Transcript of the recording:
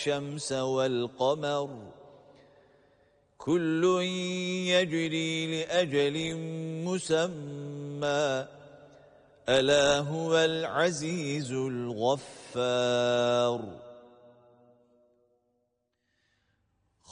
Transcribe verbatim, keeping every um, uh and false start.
والشمس والقمر كل يجري لأجل مسمى ألا هو العزيز الغفار